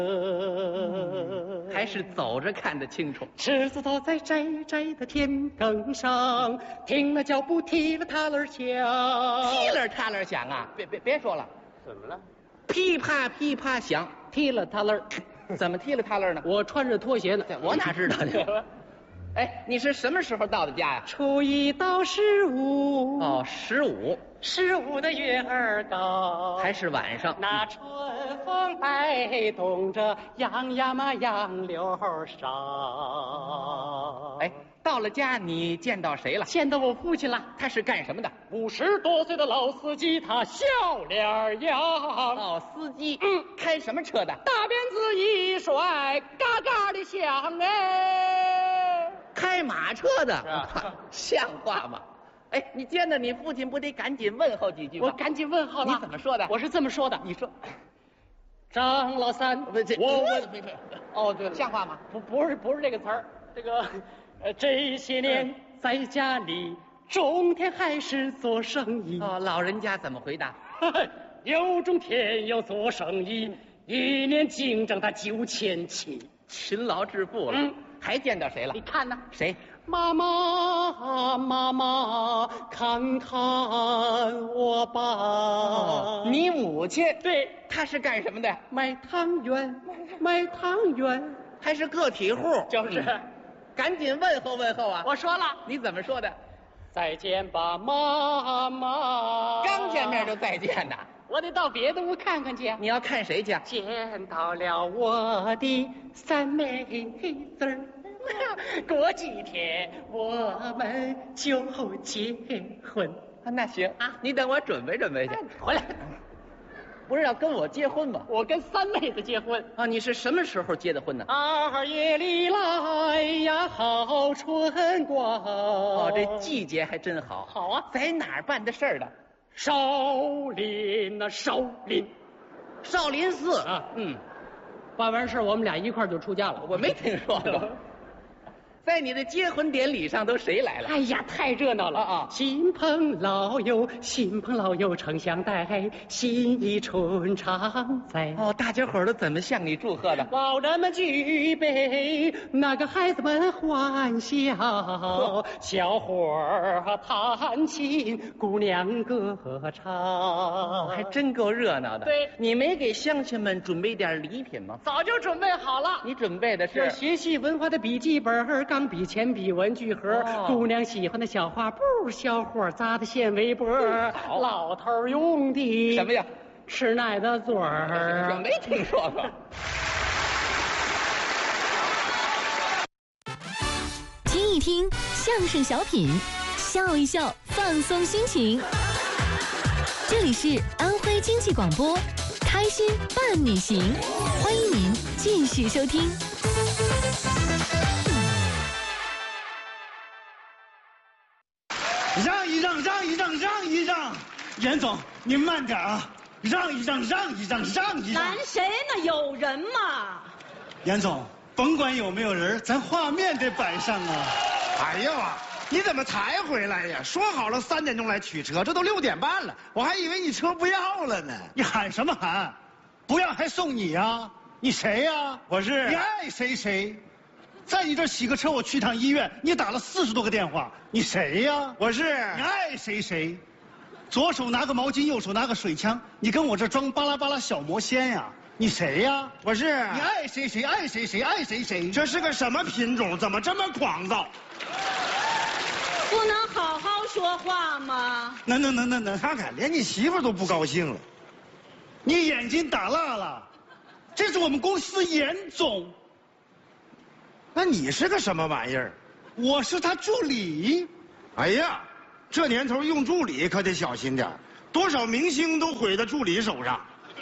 还是走着看得清楚。 狮子坐在窄窄的田埂上，听了脚步踢了踏了响， 踢了踏了响啊！别说了， 怎么了？ 噼啪噼啪响， 踢了踏了， 怎么踢了踏了呢？ 我穿着拖鞋呢， 我哪知道呢？哎，你是什么时候到的家呀？ 初一到15。 哦，15 的月儿高， 还是晚上。 那春风摆动着杨呀嘛杨柳梢。 哎，到了家你见到谁了？ 见到我父亲了。 他是干什么的 ？50多岁的老司机，他笑脸扬。 哦，司机。开什么车的？ 大辫子一甩，嘎嘎的响哎。 开马车的，像话吗？哎，你见到你父亲不得赶紧问候几句吗？ 我赶紧问候了。 你怎么说的？ 我是这么说的。 你说， 张老三，我哦，对了，像话吗？ 不是这个词儿，这些年在家里种田还是做生意？ 哦，老人家怎么回答？ 又种田又做生意，一年净挣他9700， 勤劳致富了。还见到谁了？ 你看呢？ 谁？ 妈妈，看看我吧。 哦，你母亲。 对， 她是干什么的？ 卖汤圆， 还是个体户。 就是。 赶紧问候问候啊！ 我说了。 你怎么说的？ 再见吧，妈妈。 刚见面就再见呐？ 我得到别的屋看看去。 你要看谁去？ 见到了我的三妹子儿，过几天我们就结婚。 那行啊，你等我准备准备去。 回来。 不是要跟我结婚吗？ 我跟三妹子结婚啊！你是什么时候结的婚呢 ？2月里来呀，好春光。 哦，这季节还真好。 好啊， 在哪儿办的事儿的？ 少林寺啊。办完事我们俩一块儿就出家了。 我没听说过。在你的结婚典礼上都谁来了？ 哎呀，太热闹了啊！新朋老友诚相待，新意春常在。 哦，大家伙都怎么向你祝贺的？ 老人们举杯，那个孩子们欢笑，小伙儿弹琴，姑娘歌唱， 还真够热闹的。 对， 你没给乡亲们准备点礼品吗？ 早就准备好了。 你准备的是学习文化的笔记本、钢笔、铅笔、文具盒，姑娘喜欢的小花布，小伙扎的线围脖，老头用的什么呀？ 吃奶的嘴儿。 我没听说过。 听一听相声小品，笑一笑，放松心情。这里是安徽经济广播，开心伴你行，欢迎您继续收听。 让一让，严总您慢点啊！让一让。 拦谁呢？有人吗？ 严总，甭管有没有人，咱画面得摆上啊！ 哎呀，你怎么才回来呀？说好了3点钟来取车，这都6点半了，我还以为你车不要了呢。 你喊什么喊？不要还送你呀？你谁呀？ 我是。 你爱谁谁。在你这儿洗个车，我去趟医院，你打了40多个电话，你谁呀？ 我是。 你爱谁谁。左手拿个毛巾，右手拿个水枪，你跟我这装巴拉巴拉小魔仙呀？你谁呀？ 我是。 你爱谁谁，爱谁谁，爱谁谁。 这是个什么品种？怎么这么狂躁？ 不能好好说话吗？ 能， 看看，连你媳妇都不高兴了。 你眼睛打蜡了，这是我们公司严总。 那你是个什么玩意儿？ 我是他助理。 哎呀，这年头用助理可得小心点，多少明星都毁在助理手上。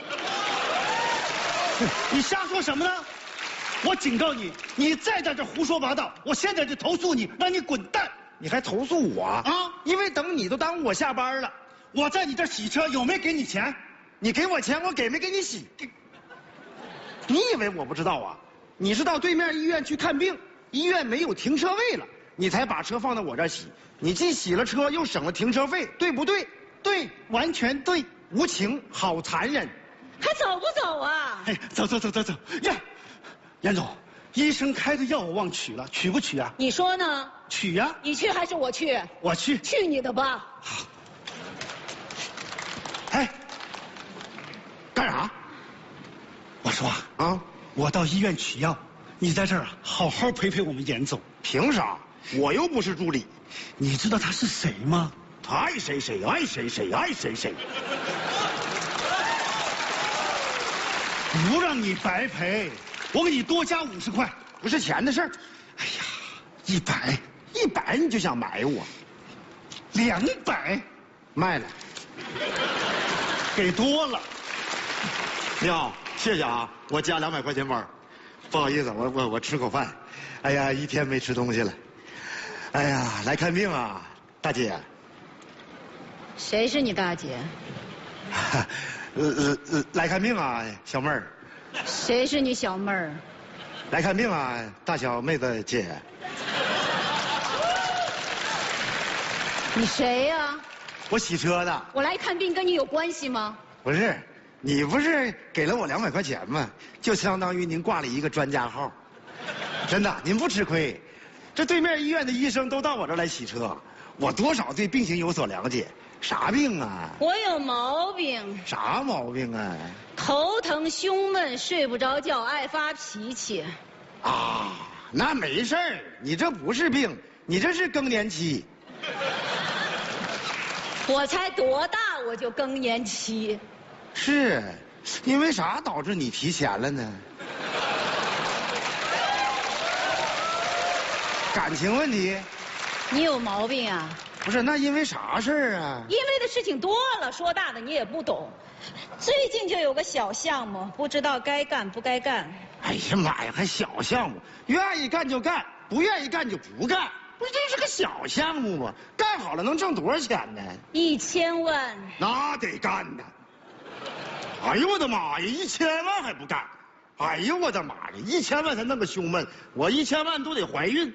你瞎说什么呢？我警告你，你再在这胡说八道，我现在就投诉你，让你滚蛋！ 你还投诉我啊？因为等你都耽误我下班了。 我在你这洗车有没给你钱？ 你给我钱，我给没给你洗？你以为我不知道啊？你是到对面医院去看病，医院没有停车位了，你才把车放到我这儿洗。你既洗了车，又省了停车费，对不对？ 对，完全对。 无情，好残忍。 还走不走啊？ 哎，走呀，严总，医生开的药我忘取了，取不取啊？ 你说呢？ 取呀。 你去还是我去？ 我去。 去你的吧！ 哎，干啥？我说啊，我到医院取药，你在这儿好好陪陪我们严总。 凭啥？我又不是助理。 你知道他是谁吗？ 他爱谁谁，爱谁谁，爱谁谁。 不让你白赔，我给你多加50块。 不是钱的事儿。 哎呀，100，100 你就想埋我 ，200， 卖了， 给多了。 你好，谢谢啊，我加200块钱班。不好意思，我吃口饭。哎呀，一天没吃东西了。哎呀，来看病啊，大姐。 谁是你大姐？ 来看病啊，小妹儿。 谁是你小妹儿？ 来看病啊，大小妹子姐。 你谁呀？ 我洗车的。 我来看病跟你有关系吗？ 不是，你不是给了我200块钱吗？就相当于您挂了一个专家号。真的，您不吃亏。这对面医院的医生都到我这儿来洗车，我多少对病情有所了解。啥病啊？ 我有毛病。 啥毛病啊？ 头疼、胸闷、睡不着觉、爱发脾气。 啊，那没事儿，你这不是病，你这是更年期。 我才多大我就更年期？ 是，因为啥导致你提前了呢？感情问题？ 你有毛病啊？ 不是，那因为啥事儿啊？ 因为的事情多了，说大的你也不懂。最近就有个小项目，不知道该干不该干。 哎呀妈呀，还小项目，愿意干就干，不愿意干就不干，不是这是个小项目吗？干好了能挣多少钱呢 ？1000万。 那得干呢。哎呦我的妈呀，1000万还不干？哎呦我的妈呀，1000万才弄个胸闷，我1000万都得怀孕。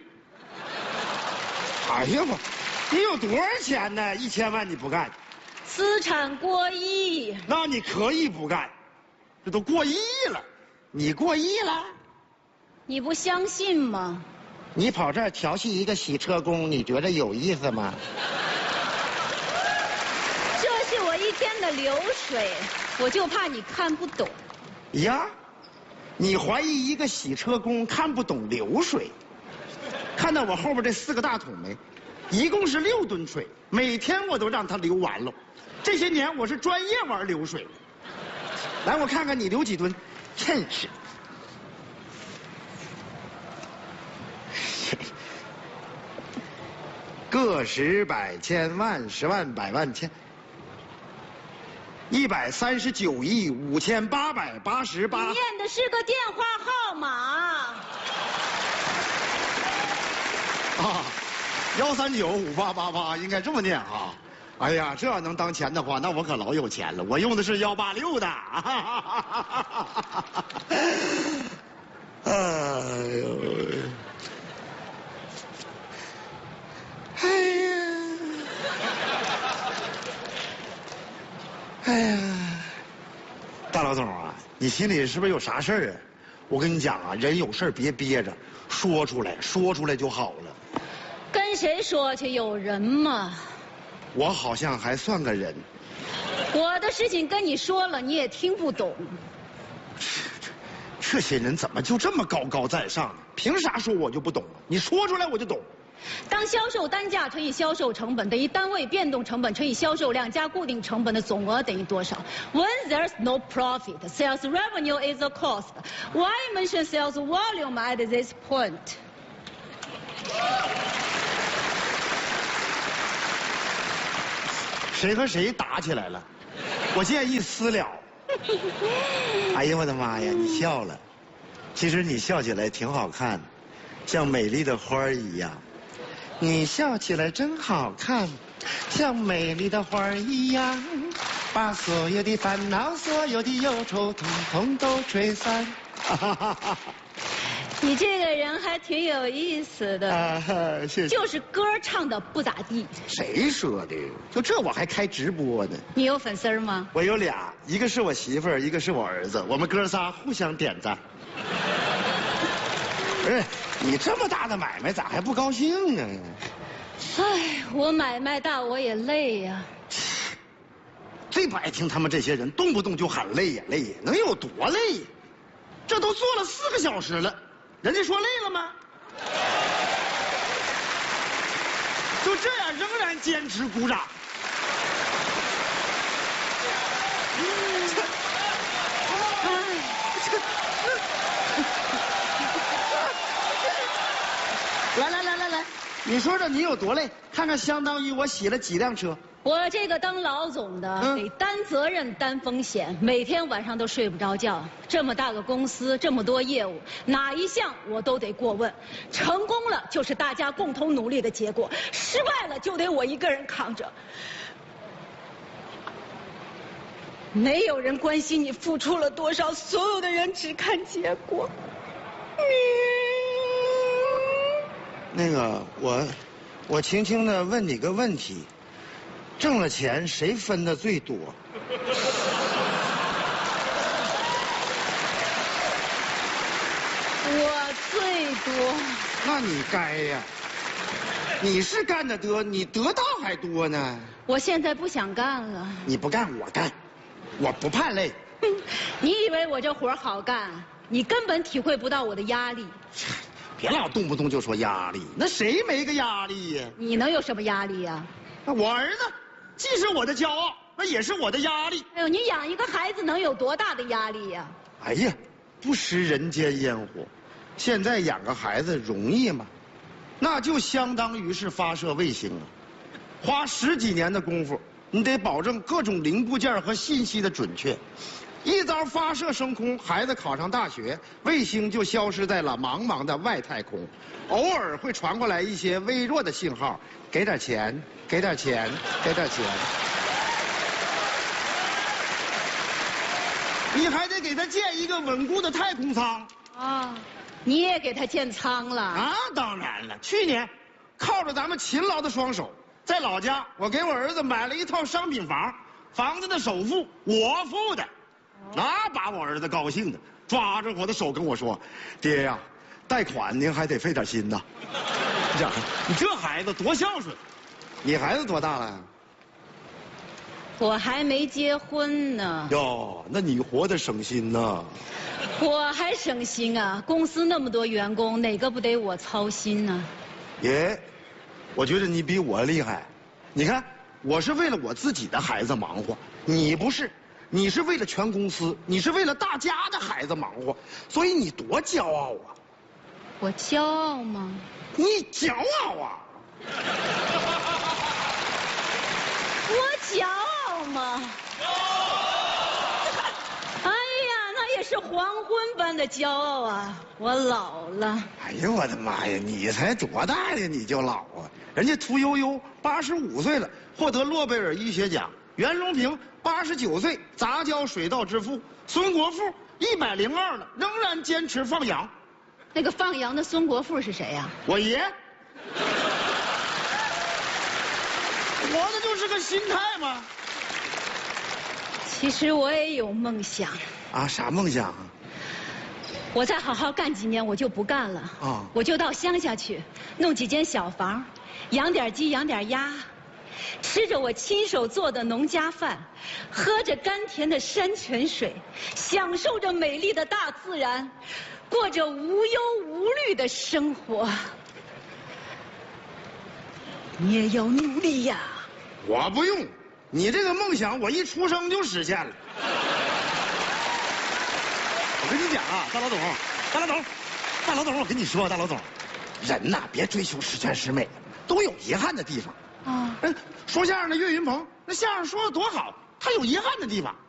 哎呀我，你有多少钱呢？1000万你不干？ 资产过亿。 那你可以不干，这都过亿了，你过亿了？ 你不相信吗？ 你跑这儿调戏一个洗车工，你觉得有意思吗？ 这是我一天的流水，我就怕你看不懂。 呀，你怀疑一个洗车工看不懂流水？看到我后边这4个大桶没？一共是6吨水，每天我都让它流完了。这些年我是专业玩流水。来，我看看你流几吨，真是。个十百千万十万百万千，139亿5888。 你念的是个电话号码。 啊，1395888应该这么念哈。哎呀，这要能当钱的话，那我可老有钱了。我用的是186的。哎呦，哎呀，哎呀，大老总啊，你心里是不是有啥事儿啊？我跟你讲啊，人有事儿别憋着，说出来，说出来就好了。 跟谁说去？有人吗？ 我好像还算个人。 我的事情跟你说了，你也听不懂。 这些人怎么就这么高高在上呢？凭啥说我就不懂啊？你说出来我就懂。 当销售单价乘以销售成本等于单位变动成本乘以销售量加固定成本的总额等于多少 ？When there's no profit, sales revenue is a cost. Why mention sales volume at this point? 谁和谁打起来了？我建议私了。哎呀，我的妈呀！你笑了，其实你笑起来挺好看，像美丽的花儿一样。你笑起来真好看，像美丽的花儿一样，把所有的烦恼、所有的忧愁，统统都吹散。 你这个人还挺有意思的。 谢谢。 就是歌唱的不咋地。 谁说的？就这我还开直播呢。 你有粉丝吗？ 我有俩，一个是我媳妇儿，一个是我儿子，我们哥仨互相点赞。不是，你这么大的买卖咋还不高兴呢？ 唉，我买卖大我也累呀。 最不爱听他们这些人动不动就喊累呀累呀，能有多累呀？这都做了4个小时了，人家说累了吗？就这样仍然坚持鼓掌。来，你说说你有多累？看看相当于我洗了几辆车。 我这个当老总的得担责任担风险，每天晚上都睡不着觉。这么大个公司，这么多业务，哪一项我都得过问。成功了就是大家共同努力的结果，失败了就得我一个人扛着。没有人关心你付出了多少，所有的人只看结果。 那个，我轻轻的问你个问题。挣了钱谁分的最多？ 我最多。 那你该呀，你是干得多，你得到还多呢。 我现在不想干了。 你不干我干，我不怕累。 你以为我这活好干？你根本体会不到我的压力。 别老动不动就说压力，那谁没个压力呀？ 你能有什么压力呀？ 我儿子。既是我的骄傲，那也是我的压力。 哎呦，你养一个孩子能有多大的压力呀？ 哎呀，不食人间烟火，现在养个孩子容易吗？那就相当于是发射卫星啊，花10几年的功夫，你得保证各种零部件和信息的准确。一遭发射升空，孩子考上大学，卫星就消失在了茫茫的外太空，偶尔会传过来一些微弱的信号，给点钱，给点钱，给点钱。你还得给他建一个稳固的太空舱啊！你也给他建舱了啊？当然了，去年靠着咱们勤劳的双手，在老家我给我儿子买了一套商品房，房子的首付我付的。那把我儿子高兴的，抓着我的手跟我说：“爹呀，贷款您还得费点心呐。”你这孩子多孝顺。你孩子多大了？ 我还没结婚呢。 哟，那你活得省心呐。 我还省心啊！公司那么多员工，哪个不得我操心呢？ 爷，我觉得你比我厉害。你看，我是为了我自己的孩子忙活，你不是。你是为了全公司，你是为了大家的孩子忙活，所以你多骄傲啊！ 我骄傲吗？ 你骄傲啊！ 我骄傲吗？哎呀，那也是黄昏般的骄傲啊！我老了。 哎呦我的妈呀！你才多大呀，你就老啊？人家屠呦呦85岁了，获得诺贝尔医学奖。袁隆平89岁，杂交水稻之父；孙国富102了，仍然坚持放羊。 那个放羊的孙国富是谁呀？ 我爷。活的就是个心态嘛。 其实我也有梦想。 啊，啥梦想啊？ 我再好好干几年，我就不干了。啊，我就到乡下去，弄几间小房，养点鸡，养点鸭。吃着我亲手做的农家饭，喝着甘甜的山泉水，享受着美丽的大自然，过着无忧无虑的生活。你也要努力呀！ 我不用，你这个梦想我一出生就实现了。我跟你讲啊，大老总，我跟你说，大老总，人呐别追求十全十美，都有遗憾的地方。啊，说相声的岳云鹏，那相声说的多好，他有遗憾的地方。